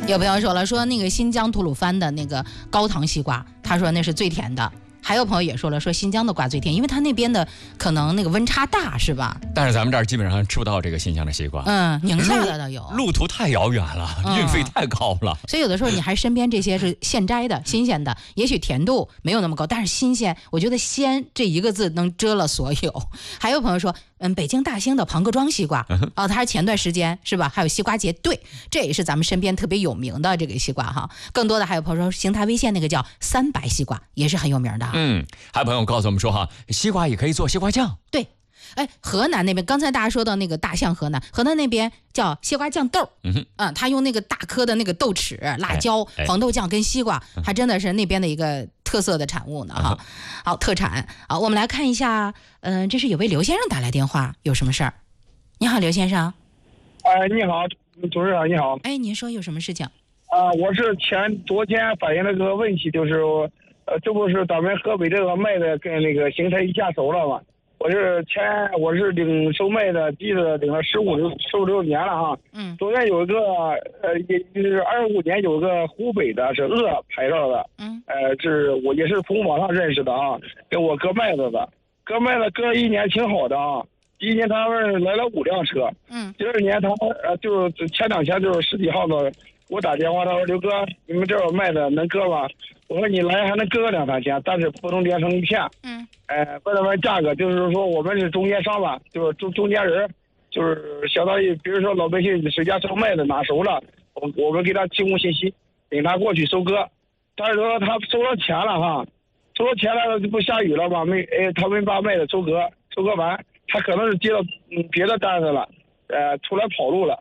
有朋友说了，说那个新疆吐鲁番的那个高糖西瓜，他说那是最甜的。还有朋友也说了，说新疆的瓜最甜，因为它那边的可能那个温差大，是吧？ 但是咱们这儿基本上吃不到这个新疆的西瓜。 宁夏的倒有。 路途太遥远了，运费太高了。 所以有的时候你还身边这些是现摘的、新鲜的，也许甜度没有那么高，但是新鲜，我觉得鲜这一个字能遮了所有。还有朋友说，北京大兴的庞各庄西瓜，它是前段时间是吧？还有西瓜节，对，这也是咱们身边特别有名的这个西瓜哈。更多的还有朋友说，邢台威县那个叫三白西瓜也是很有名的。 还有朋友告诉我们说哈，西瓜也可以做西瓜酱。 对，河南那边刚才大家说到那个大象，河南那边叫西瓜酱豆，他用那个大颗的那个豆豉、辣椒、黄豆酱跟西瓜，还真的是那边的一个特色的产物呢哈。好，特产。好，我们来看一下，这是有位刘先生打来电话，有什么事儿？你好，刘先生。 你好，主持人你好。 您说有什么事情？ 我是昨天反映了个问题，就是这不是咱们河北这个麦子跟那个邢台一下熟了吗？我是领收麦的地子领了16年了哈。昨天有一个也就是25年有个湖北的是牌照的。我也是从网上认识的啊，跟我割麦子的，割麦子割1年挺好的啊。第1年他们来了5辆车。第2年他就是前2天就是10几号的。我打电话，他说刘哥，你们这有麦子能割吗？我说你来还能割个2、3天，但是不能连成一片。为了价格，就是说我们是中间商吧，就是中间人，就是相当于比如说老百姓谁家收麦子拿熟了，我们给他提供信息，领他过去收割。但是说他收了钱了哈，收了钱了就不下雨了嘛，他们把麦子收割完，他可能是接到别的单子了，出来跑路了。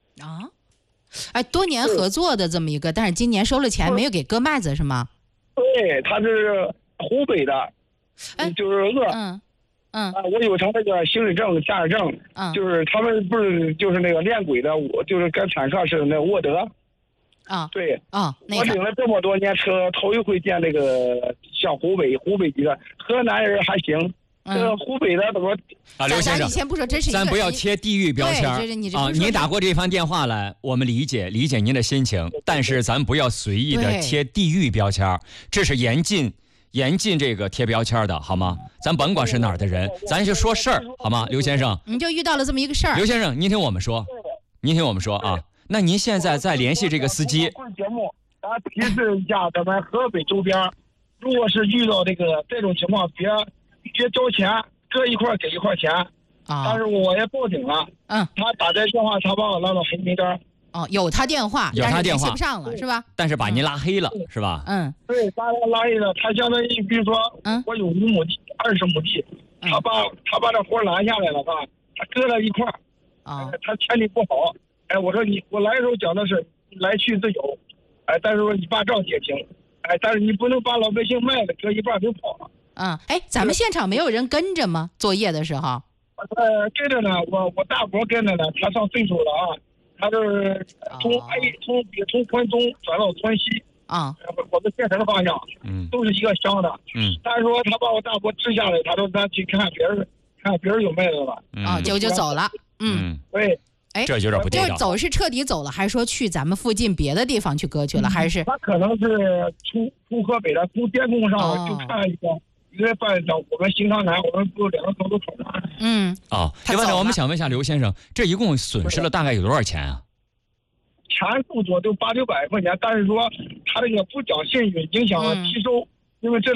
多年合作的这么一个，但是今年收了钱没有给割麦子是吗？ 对，他是湖北的，就是我有他那个行驶证、驾驶证，就是他们不是就是那个练轨的，我就是跟坦克是那沃德。对我领了这么多年车，头一回见那个像湖北籍的，河南人还行。湖北的怎么刘先生， 以前不说真是咱不要贴地域标签你打过这番电话来，我们理解您的心情，但是咱不要随意的贴地域标签，这是严禁这个贴标签的，好吗？咱甭管是哪儿的人，咱就说事儿，好吗？刘先生， 您就遇到了这么一个事儿。 刘先生，您听我们说啊，那您现在再联系这个司机。 节目，提示一下咱们河北周边，如果是遇到这种情况，别交钱，搁一块给一块钱。但是我也报警了。他打这电话，他把我拉到黑名单。 有他电话，但是联系不上了，是吧？ 但是把您拉黑了，是吧？ 对，把他拉黑了。他相当于比如说，我有5亩地、20亩地，他把这活拦下来了吧？他搁了一块。他前提不好。我说我来的时候讲的是来去自由。但是说你把账结清。但是你不能把老百姓卖了，搁一半就跑了。 咱们现场没有人跟着吗？作业的时候？ 跟着呢，我大伯跟着呢，他上岁数了啊，他就是从昆东转到川西我们县城方向，都是一个乡的，但是说他把我大伯支下来，他说他去看别人有麦子了， 结果就走了， 对。 这有点不地道。 就是走是彻底走了，还是说去咱们附近别的地方去割去了？还是他可能是出河北的，从电工上就看一个办我们邢台南，我们不2个头都考察。 另外呢，我们想问一下刘先生，这一共损失了大概有多少钱啊？ 钱不多，都8、900块钱，但是说他这个不讲信誉，影响了提收，因为前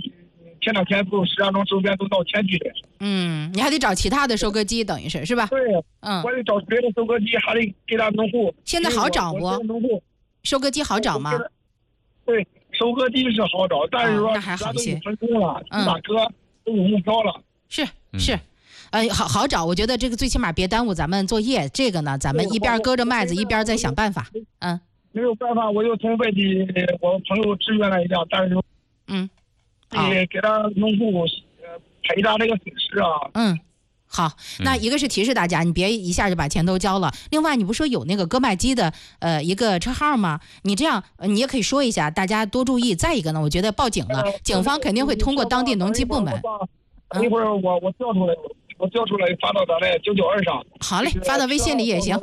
2天不石家庄周边都到前区的。 你还得找其他的收割机，等于是吧？ 对，我得找别的收割机，还得给他农户。 现在好找不？收割机好找吗？ 对，收割机是好找，但是说那还好一些。 成功了，大哥都有目标了。 是，好找。我觉得这个最起码别耽误咱们作业。这个呢，咱们一边割着麦子，一边再想办法。 没有办法，我又从外地我朋友支援了一辆，但是给他农户赔他这个损失啊。 好，那一个是提示大家，你别一下就把钱都交了。另外，你不说有那个割麦机的一个车号吗？你这样你也可以说一下，大家多注意。再一个呢，我觉得报警了，警方肯定会通过当地农机部门。 一会儿我调出来发到咱的992上。 好嘞，发到微信里也行。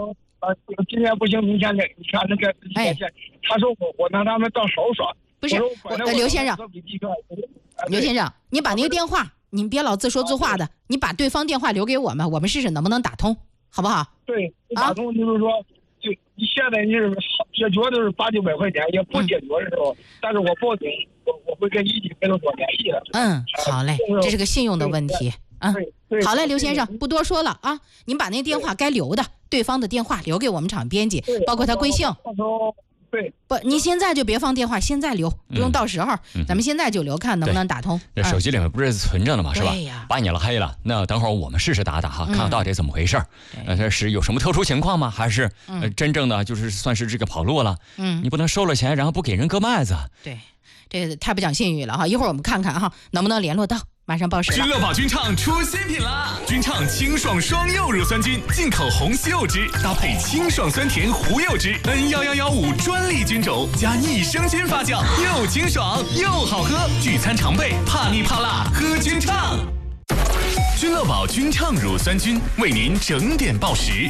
今年不行，明天你看那个他说我让他们到少耍。 不是，刘先生，刘先生，你把那个电话，你别老自说自话的，你把对方电话留给我们，我们试试能不能打通，好不好？ 对，打通就是说，就你现在你是解决都是800、900块钱，也不解决的时候，但是我报警，我会跟一级派出所联系的。 好嘞，这是个信用的问题。好嘞，刘先生，不多说了啊，您把那电话该留的，对方的电话留给我们厂编辑，包括他贵姓。不，你现在就别放电话，现在留，不用到时候，咱们现在就留，看能不能打通。 这手机里面不是存着呢吗？是吧？ 对呀， 把你了黑了，那等会儿我们试试打哈，看看到底怎么回事。这是有什么特殊情况吗？还是真正的就是算是这个跑路了？你不能收了钱然后不给人割麦子。 对，这个太不讲信誉了哈。一会儿我们看看哈，能不能联络到。马上报时了。 君乐宝君畅出新品啦！君畅清爽双柚乳酸菌，进口红西柚汁，搭配清爽酸甜胡柚汁 ，N11115专利菌种，加益生菌发酵，又清爽又好喝。聚餐常备，怕腻怕辣，喝君畅。君乐宝君畅乳酸菌为您整点报时。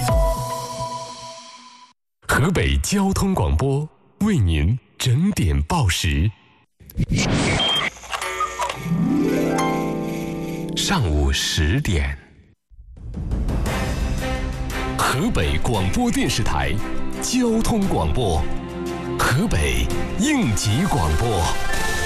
河北交通广播为您整点报时。上午10点，河北广播电视台交通广播，河北应急广播。